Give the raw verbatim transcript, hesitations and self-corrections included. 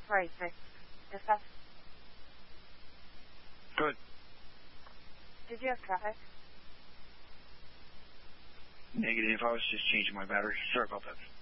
Right, right. Is that... Good. Did you have traffic? Negative. I was just changing my battery. Sorry about that.